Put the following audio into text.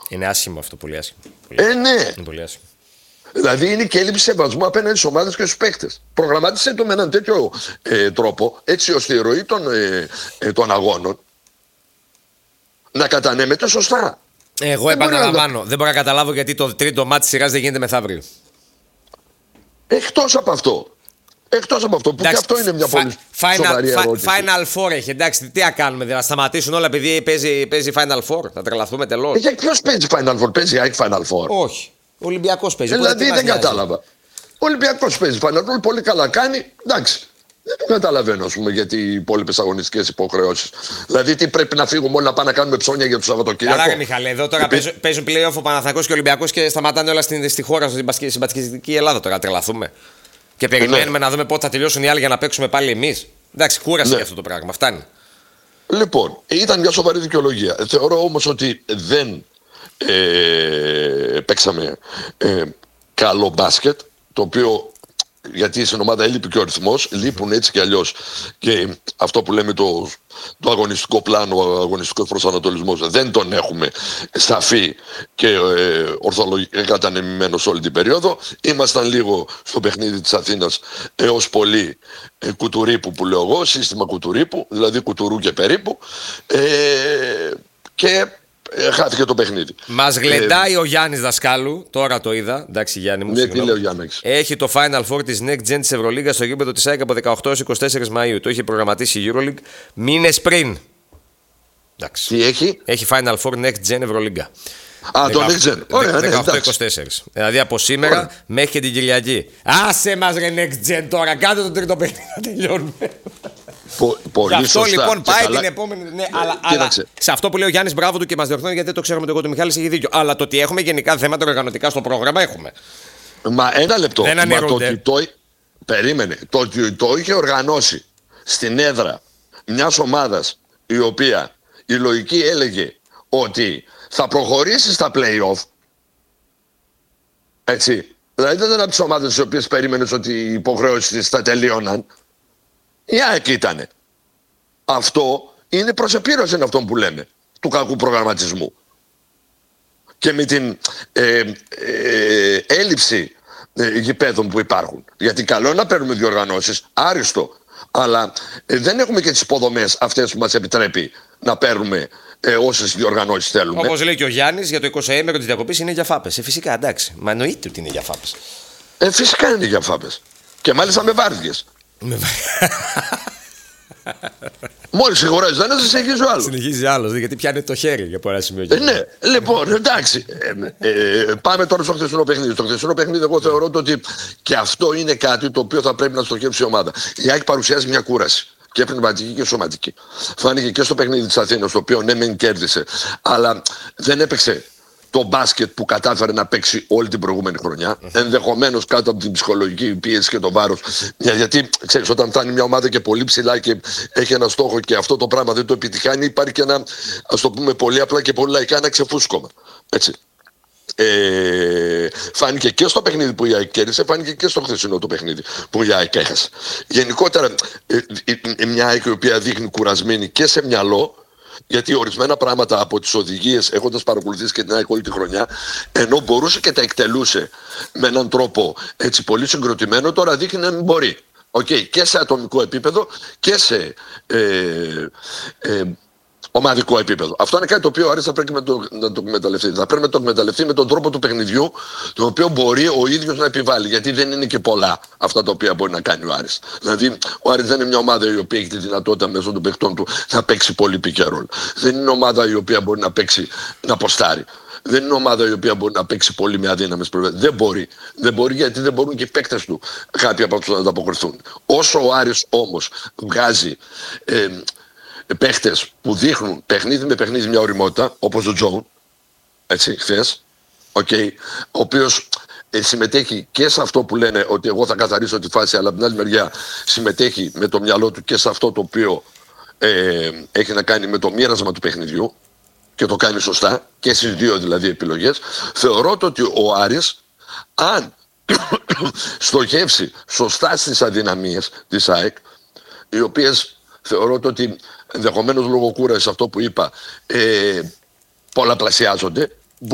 Είναι άσχημο αυτό, πολύ άσχημο. Ναι. Είναι πολύ άσχημο. Δηλαδή είναι και έλλειψη σεβασμού απέναντι στις ομάδες και στους παίκτες. Προγραμμάτισε το με έναν τέτοιο τρόπο, έτσι ώστε η ροή των αγώνων να κατανέμεται σωστά. Εγώ επαναλαμβάνω, δεν μπορώ να καταλάβω γιατί το τρίτο μάτι σειράς δεν γίνεται μεθαύριο. Εκτός από αυτό. Που εντάξει, και αυτό είναι μια πολύ σοβαρή ερώτηση. Final Four έχει, εντάξει, τι να κάνουμε, δηλαδή, να σταματήσουν όλα επειδή παίζει Final Four, θα τρελαθούμε τελώς. Ποιος παίζει Final Four, παίζει Final Four? Όχι, ο Ολυμπιακός παίζει. Δηλαδή δεν κατάλαβα. Ο Ολυμπιακός παίζει Final Four, πολύ καλά κάνει, εντάξει. Δεν καταλαβαίνω, ας πούμε, γιατί οι υπόλοιπες αγωνιστικές υποχρεώσεις. Δηλαδή, τι πρέπει να φύγουμε όλοι να πάμε να κάνουμε ψώνια για το Σαββατοκύριακο? Καλά, Μιχαλέ, εδώ τώρα παίζουν play-off ο Παναθηναϊκός και ο Ολυμπιακός και σταματάνε όλα στη χώρα, στην μπασκετική Ελλάδα τώρα. Τρελαθούμε. Και περιμένουμε να δούμε πότε θα τελειώσουν οι άλλοι για να παίξουμε πάλι εμείς. Εντάξει, κούρασε για αυτό το πράγμα. Φτάνει. Λοιπόν, ήταν μια σοβαρή δικαιολογία. Θεωρώ όμως ότι δεν παίξαμε καλό μπάσκετ, το οποίο. Γιατί στην ομάδα έλειπε και ο ρυθμός, λείπουν έτσι κι αλλιώς και αυτό που λέμε το αγωνιστικό πλάνο, ο αγωνιστικός προσανατολισμός, δεν τον έχουμε σαφή και ορθολογικά κατανεμημένο σε όλη την περίοδο. Ήμασταν λίγο στο παιχνίδι της Αθήνας έως πολύ κουτουρίπου που λέω εγώ, σύστημα κουτουρίπου, δηλαδή κουτουρού και περίπου, και χάθηκε το παιχνίδι. Μας γλεντάει ο Γιάννης Δασκάλου, τώρα το είδα. Εντάξει, Γιάννη μου, τι λέει ο Γιάννης? Έχει το Final Four της Next Gen της Ευρωλίγκας στο γήπεδο της ΑΕΚ από 18 έως 24 Μαΐου. Το είχε προγραμματίσει η EuroLeague μήνες πριν. Εντάξει. Τι έχει? Έχει Final Four Next Gen Ευρωλίγκα. Το Next Gen. 18-24. Δηλαδή από σήμερα μέχρι και την Κυριακή. Άσε μας ρε Next Gen τώρα, κάντε το τρίτο παιχνίδι να τελειώνουμε. Πολύ αυτό σωστά. Λοιπόν πάει καλά. Την επόμενη. Ναι, αλλά σε αυτό που λέει ο Γιάννης, μπράβο του και μας διορθώνει γιατί δεν το ξέρουμε εγώ. Το Μιχάλης έχει δίκιο. Αλλά το ότι έχουμε γενικά θέματα οργανωτικά στο πρόγραμμα έχουμε. Μα ένα λεπτό. Δεν αναιρούνται. Περίμενε. Το ότι το είχε οργανώσει στην έδρα μιας ομάδας η οποία η λογική έλεγε ότι θα προχωρήσει στα play-off. Έτσι. Δηλαδή δεν ήταν από τις ομάδες τις οποίες περίμενες ότι οι υποχρεώσεις θα τελείωναν. Η ΑΕΚ ήτανε. Αυτό είναι προς επίρρωση αυτών που λέμε, του κακού προγραμματισμού. Και με την έλλειψη γηπέδων που υπάρχουν. Γιατί καλό να παίρνουμε διοργανώσεις, άριστο. Αλλά δεν έχουμε και τις υποδομές αυτές που μας επιτρέπει να παίρνουμε όσες διοργανώσεις θέλουμε. Όπως λέει και ο Γιάννης, για το 20ήμερο της διακοπής είναι για φάπες. Φυσικά, εντάξει. Μα εννοείται ότι είναι για φάπες. Φυσικά είναι για φάπες. Και μάλιστα με βάρδιες. Μόλις σιγουράζεις ένα, συνεχίζει ο άλλος. Συνεχίζει άλλος, γιατί πιάνει το χέρι για πολλά σημεία. Ναι, λοιπόν, εντάξει. Πάμε τώρα στο χθεσινό παιχνίδι. Στο χθεσινό παιχνίδι, εγώ θεωρώ ότι και αυτό είναι κάτι το οποίο θα πρέπει να στοχεύσει η ομάδα. Η ΑΕΚ παρουσιάζει μια κούραση. Και πνευματική και σωματική. Φάνηκε και στο παιχνίδι της Αθήνας, το οποίο ναι, μεν κέρδισε, αλλά δεν έπαιξε το μπάσκετ που κατάφερε να παίξει όλη την προηγούμενη χρονιά. Ενδεχομένως κάτω από την ψυχολογική πίεση και το βάρος. Γιατί ξέρεις, όταν φτάνει μια ομάδα και πολύ ψηλά και έχει ένα στόχο και αυτό το πράγμα δεν το επιτυχάνει, υπάρχει και ένα, ας το πούμε πολύ απλά και πολύ λαϊκά, ένα ξεφούσκωμα. Έτσι. Φάνηκε και στο παιχνίδι που η ΑΕΚ κέρδισε, φάνηκε και στο χθεσινό το παιχνίδι που η ΑΕΚ έχασε. Γενικότερα, μια ΑΕΚ η οποία δείχνει κουρασμένη και σε μυαλό. Γιατί ορισμένα πράγματα από τις οδηγίες, έχοντας παρακολουθήσει και την ΑΕΚ όλη τη χρονιά, ενώ μπορούσε και τα εκτελούσε με έναν τρόπο έτσι πολύ συγκροτημένο, τώρα δείχνει να μην μπορεί. Και σε ατομικό επίπεδο και σε ομαδικό επίπεδο. Αυτό είναι κάτι το οποίο ο Άρης θα πρέπει να το εκμεταλλευτεί. Θα πρέπει να το εκμεταλλευτεί με τον τρόπο του παιχνιδιού, το οποίο μπορεί ο ίδιος να επιβάλλει. Γιατί δεν είναι και πολλά αυτά τα οποία μπορεί να κάνει ο Άρης. Δηλαδή, ο Άρης δεν είναι μια ομάδα η οποία έχει τη δυνατότητα μέσω των παιχτών του να παίξει πολύ pick and roll. Δεν είναι ομάδα η οποία μπορεί να παίξει, να ποστάρει. Δεν είναι ομάδα η οποία μπορεί να παίξει πολύ με αδύναμες προβλέψεις. Δεν μπορεί. Δεν μπορεί γιατί δεν μπορούν και οι παίκτες του κάποιοι από αυτούς να ανταποκριθούν. Όσο ο Άρης όμως βγάζει παίχτες που δείχνουν παιχνίδι με παιχνίδι μια ωριμότητα, όπως ο Τζόουν, έτσι, χθες, ο οποίος συμμετέχει και σε αυτό που λένε ότι εγώ θα καθαρίσω τη φάση, αλλά από την άλλη μεριά συμμετέχει με το μυαλό του και σε αυτό το οποίο έχει να κάνει με το μοίρασμα του παιχνιδιού και το κάνει σωστά και στις δύο δηλαδή επιλογές. Θεωρώ ότι ο Άρης, αν στοχεύσει σωστά στις αδυναμίες της ΑΕΚ, οι οποίες θεωρώ ότι ενδεχομένως λόγω κούρασης, αυτό που είπα, πολλαπλασιάζονται,